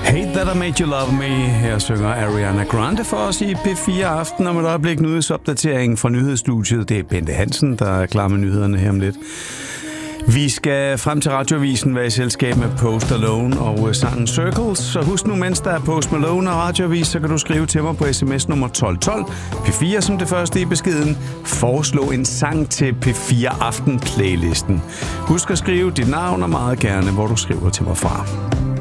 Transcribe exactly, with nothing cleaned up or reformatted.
Hate That I Made You Love Me. Her synger Ariana Grande for os i P fire Aften. Om et øjeblik nyhedsopdatering fra nyhedsstudiet. Det er Bente Hansen, der er klar med nyhederne her om lidt. Vi skal frem til Radioavisen være i selskab med Post Malone og sangen Circles. Så husk nu, mens der er Post Malone og Radioavis, så kan du skrive til mig på sms nummer tolv tolv. P fire som det første i beskeden. Foreslå en sang til P fire Aften playlisten. Husk at skrive dit navn og meget gerne, hvor du skriver til mig fra.